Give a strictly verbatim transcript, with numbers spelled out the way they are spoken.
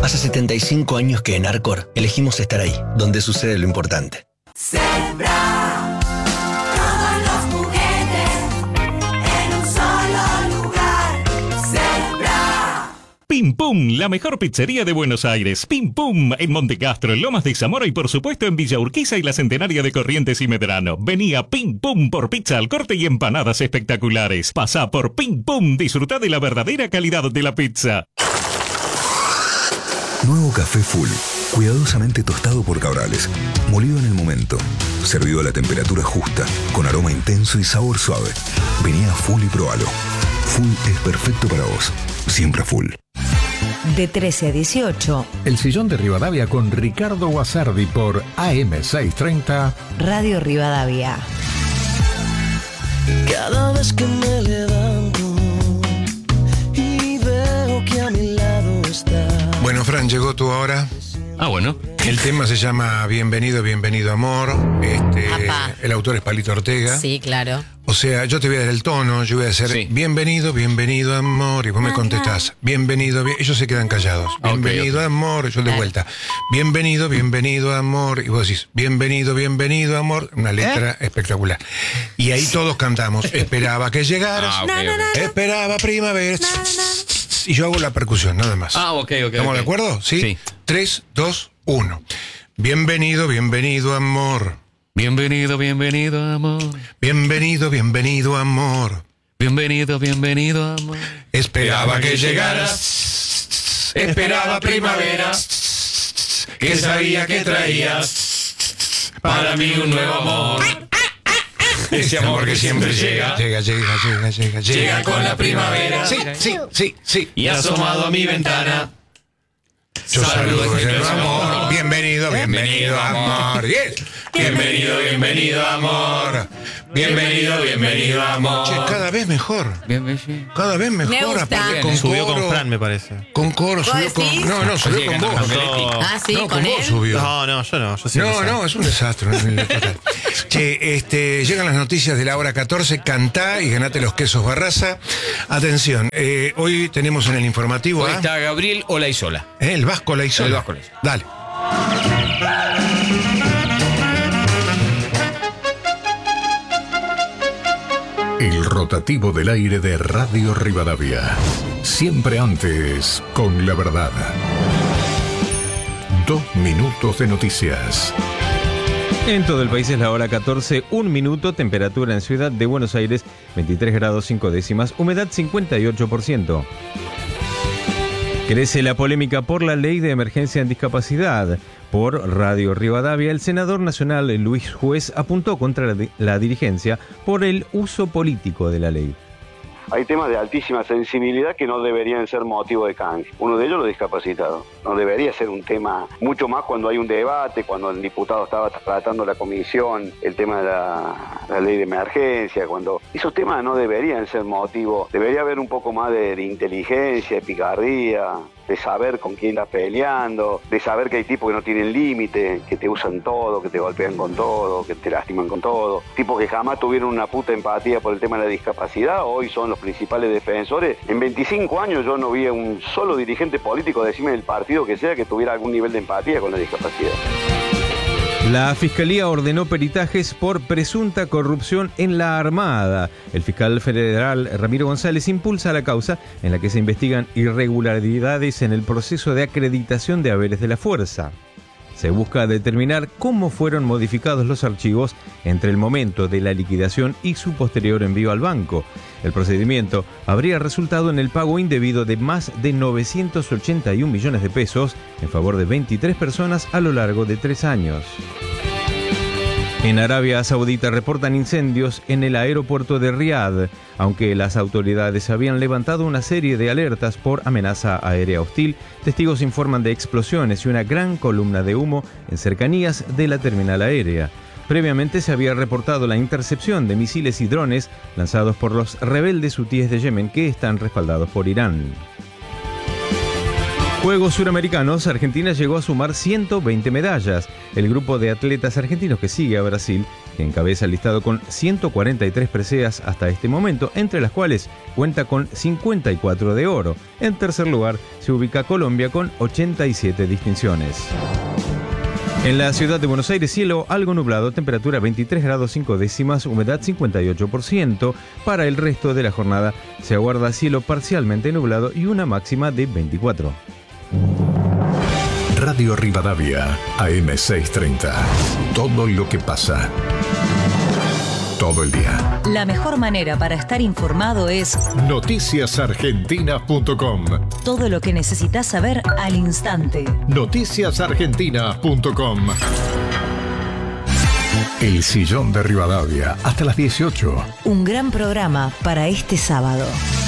Hace setenta y cinco años que en Arcor elegimos estar ahí, donde sucede lo importante. Sembra todos los juguetes en un solo lugar. Sembra. Pim Pum, la mejor pizzería de Buenos Aires. Pim Pum, en Montecastro, en Lomas de Zamora y por supuesto en Villa Urquiza y la Centenaria de Corrientes y Medrano. Vení a Pim Pum por pizza al corte y empanadas espectaculares. Pasá por Pim Pum, disfrutá de la verdadera calidad de la pizza. Nuevo café Full, cuidadosamente tostado por Cabrales, molido en el momento, servido a la temperatura justa, con aroma intenso y sabor suave. Vení a Full y probalo. Full es perfecto para vos, siempre Full. De trece a dieciocho. El Sillón de Rivadavia con Ricardo Guasardi por A M seiscientos treinta. Radio Rivadavia. Cada vez que me levanto y veo que a mi lado está. Bueno, Fran, llegó tu hora. Ah, bueno. El tema se llama Bienvenido, Bienvenido Amor. Este, el autor es Palito Ortega. Sí, claro. O sea, yo te voy a dar el tono, yo voy a hacer sí. Bienvenido, bienvenido amor, y vos me contestás, bienvenido, bien... ellos se quedan callados. Bienvenido okay, okay. amor, yo de claro. vuelta. Bienvenido, bienvenido amor, y vos decís, bienvenido, bienvenido amor, una letra ¿Eh? espectacular. Y ahí todos cantamos, esperaba que llegaras, ah, okay, okay. esperaba primavera, na, na. Y yo hago la percusión, nada más. Ah, ok, ok. ¿Estamos okay. de acuerdo? Sí. Sí. Tres, dos, uno. Bienvenido, bienvenido amor. Bienvenido, bienvenido, amor. Bienvenido, bienvenido, amor. Bienvenido, bienvenido, amor. Esperaba que llegaras. Esperaba primavera. Que sabía que traías para mí un nuevo amor. Ese amor que siempre llega. Llega, llega, llega, llega. Llega con la primavera. Sí, sí, sí, sí. Y asomado a mi ventana. Yo saludo con el amor. Bienvenido, bienvenido, amor. Yes. Bienvenido, bienvenido, amor. Bienvenido, bienvenido, amor. Che, cada vez mejor. Cada vez mejor. Me gusta. Con subió coro, con Fran, me parece. Con coro, subió con... No, no, subió con vos. Ah, sí, no, con, con él. vos subió. No, no, yo no. Yo sí no, no, es un desastre. Che, este, llegan las noticias de la hora catorce. Cantá y ganate los quesos Barraza. Atención, eh, hoy tenemos en el informativo... Hoy ¿ah? está Gabriel Olaizola. ¿Eh? El Vasco Olaizola. El Vasco Olaizola. Dale. El rotativo del aire de Radio Rivadavia. Siempre antes, con la verdad. Dos minutos de noticias. En todo el país es la hora catorce, un minuto, temperatura en Ciudad de Buenos Aires, veintitrés grados cinco décimas, humedad cincuenta y ocho por ciento. Crece la polémica por la ley de emergencia en discapacidad. Por Radio Rivadavia, el senador nacional Luis Juez apuntó contra la dirigencia por el uso político de la ley. Hay temas de altísima sensibilidad que no deberían ser motivo de canje. Uno de ellos, los discapacitados. No debería ser un tema, mucho más cuando hay un debate, cuando el diputado estaba tratando la comisión, el tema de la, la ley de emergencia, cuando esos temas no deberían ser motivo. Debería haber un poco más de, de inteligencia, de picardía, de saber con quién estás peleando, de saber que hay tipos que no tienen límite, que te usan todo, que te golpean con todo, que te lastiman con todo. Tipos que jamás tuvieron una puta empatía por el tema de la discapacidad, hoy son los principales defensores. En veinticinco años yo no vi a un solo dirigente político, decirme del partido que sea, que tuviera algún nivel de empatía con la discapacidad. La Fiscalía ordenó peritajes por presunta corrupción en la Armada. El fiscal federal Ramiro González impulsa la causa en la que se investigan irregularidades en el proceso de acreditación de haberes de la fuerza. Se busca determinar cómo fueron modificados los archivos entre el momento de la liquidación y su posterior envío al banco. El procedimiento habría resultado en el pago indebido de más de novecientos ochenta y un millones de pesos en favor de veintitrés personas a lo largo de tres años. En Arabia Saudita reportan incendios en el aeropuerto de Riad, aunque las autoridades habían levantado una serie de alertas por amenaza aérea hostil. Testigos informan de explosiones y una gran columna de humo en cercanías de la terminal aérea. Previamente se había reportado la intercepción de misiles y drones lanzados por los rebeldes hutíes de Yemen que están respaldados por Irán. Juegos Suramericanos, Argentina llegó a sumar ciento veinte medallas. El grupo de atletas argentinos que sigue a Brasil, que encabeza el listado con ciento cuarenta y tres preseas hasta este momento, entre las cuales cuenta con cincuenta y cuatro de oro. En tercer lugar se ubica Colombia con ochenta y siete distinciones. En la ciudad de Buenos Aires, cielo algo nublado, temperatura veintitrés grados cinco décimas, humedad cincuenta y ocho por ciento. Para el resto de la jornada se aguarda cielo parcialmente nublado y una máxima de veinticuatro. Radio Rivadavia, A M seiscientos treinta. Todo lo que pasa. Todo el día. La mejor manera para estar informado es noticias argentinas punto com. todo lo que necesitas saber al instante. noticias argentinas punto com. El Sillón de Rivadavia, hasta las dieciocho. Un gran programa para este sábado.